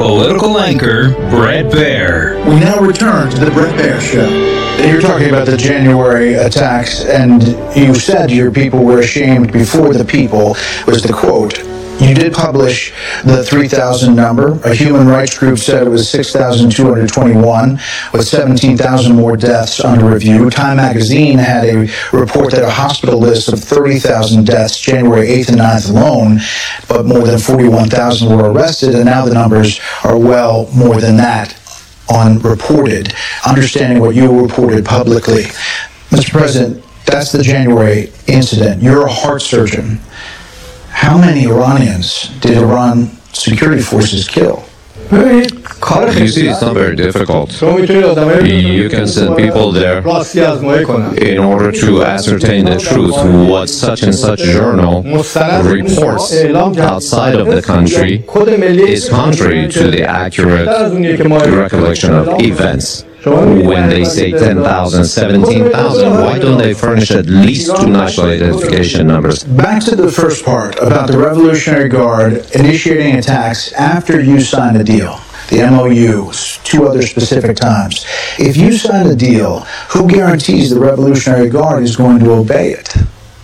Political anchor Bret Baier. We now return to the Bret Baier Show. You're talking about the January attacks, and you said your people were ashamed before the people, was the quote. You did publish the 3,000 number. A human rights group said it was 6,221, with 17,000 more deaths under review. Time magazine had a report that a hospital list of 30,000 deaths January 8th and 9th alone, but more than 41,000 were arrested, and now the numbers are well more than that unreported. Understanding what you reported publicly. Mr. President, that's the January incident. You're a heart surgeon. How many Iranians did Iran security forces kill? You see, it's not very difficult. You can send people there in order to ascertain the truth. What such and such journal reports outside of the country is contrary to the accurate recollection of events. When they say 10,000, 17,000, why don't they furnish at least two national identification numbers? Back to the first part about the Revolutionary Guard initiating attacks after you signed a deal. The MOU, two other specific times. If you sign a deal, who guarantees the Revolutionary Guard is going to obey it?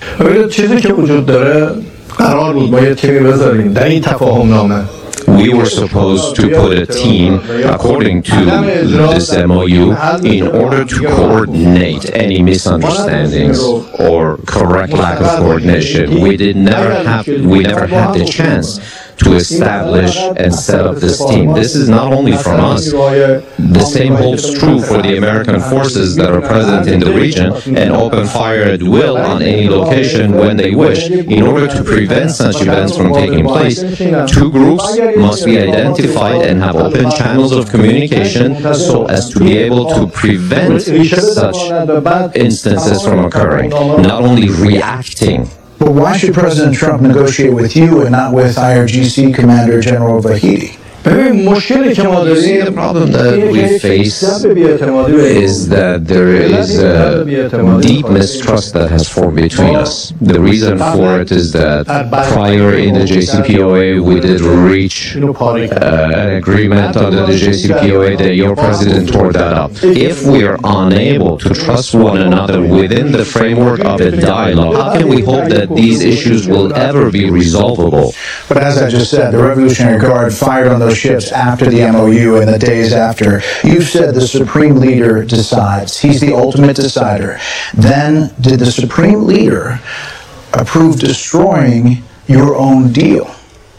We were supposed to put a team, according to this MOU, in order to coordinate any misunderstandings or correct lack of coordination. We never had the chance to establish and set up this team. This is not only from us. The same holds true for the American forces that are present in the region and open fire at will on any location when they wish. In order to prevent such events from taking place, two groups must be identified and have open channels of communication so as to be able to prevent such instances from occurring, not only reacting. But why should President Trump negotiate with you and not with IRGC Commander General Vahidi? The problem that we face is that there is a deep mistrust that has formed between us. The reason for it is that prior in the JCPOA we did reach an agreement under the JCPOA that your president tore that up. If we are unable to trust one another within the framework of a dialogue, how can we hope that these issues will ever be resolvable? But as I just said, the Revolutionary Guard fired on those ships after the MOU and the days after. You said the Supreme Leader decides. He's the ultimate decider. Then did the Supreme Leader approve destroying your own deal?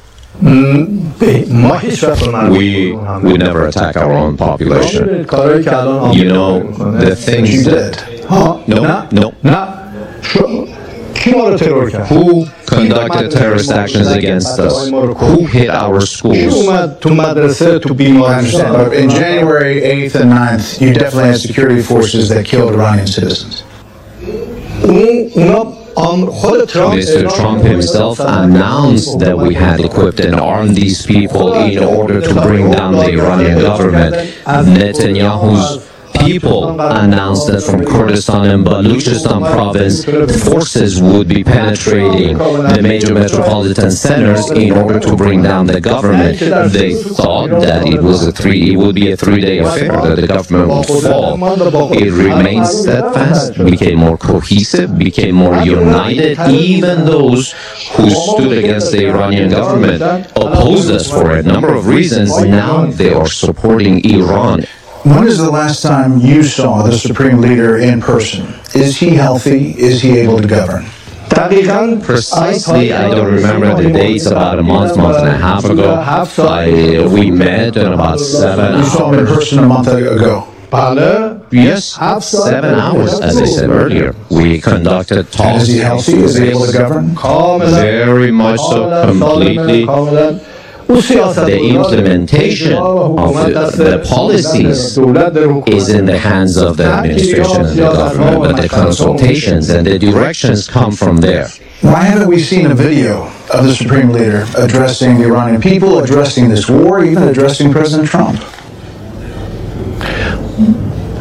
We never attack our own population. You know, the things you that... did. No. Who conducted terrorist actions against us? Who hit our schools? I understand, but in January 8th and 9th, you definitely had security forces that killed Iranian citizens. Mr. Trump himself announced that we had equipped and armed these people in order to bring down the Iranian government. Netanyahu's people announced that from Kurdistan and Baluchistan province, forces would be penetrating the major metropolitan centers in order to bring down the government. They thought that it would be a three-day affair, that the government would fall. It remained steadfast, became more cohesive, became more united. Even those who stood against the Iranian government opposed us for a number of reasons. Now they are supporting Iran. When is the last time you saw the Supreme Leader in person? Is he healthy? Is he able to govern? Precisely, I don't remember the dates, about a month and a half ago. We met in about 7 hours. You saw him in person a month ago? Yes, 7 hours, as I said earlier. We conducted talks. Is he healthy? Is he able to govern? Very much so, completely. The implementation of the policies is in the hands of the administration and the government, but the consultations and the directions come from there. Why haven't we seen a video of the Supreme Leader addressing the Iranian people, addressing this war, even addressing President Trump?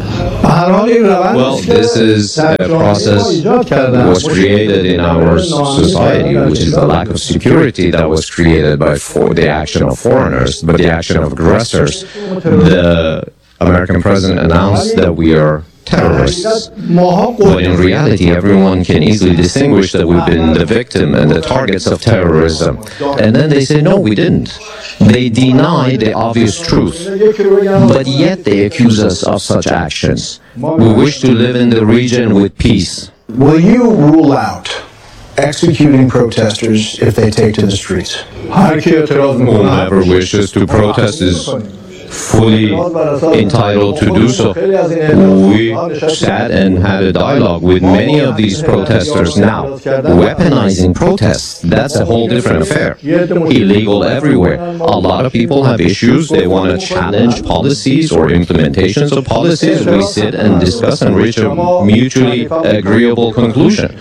Well, this is a process that was created in our society, which is the lack of security that was created by the action of foreigners, but the action of aggressors. The American president announced that we are terrorists. But in reality, everyone can easily distinguish that we've been the victim and the targets of terrorism. And then they say, no, we didn't. They deny the obvious truth. But yet they accuse us of such actions. We wish to live in the region with peace. Will you rule out executing protesters if they take to the streets? Whomever wishes to protest is fully entitled to do so. We sat and had a dialogue with many of these protesters now. Weaponizing protests, that's a whole different affair. Illegal everywhere. A lot of people have issues. They want to challenge policies or implementations of policies. We sit and discuss and reach a mutually agreeable conclusion.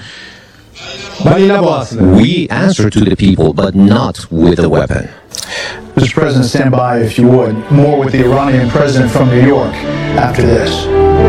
We answer to the people, but not with a weapon. Mr. President, stand by if you would. More with the Iranian president from New York after this.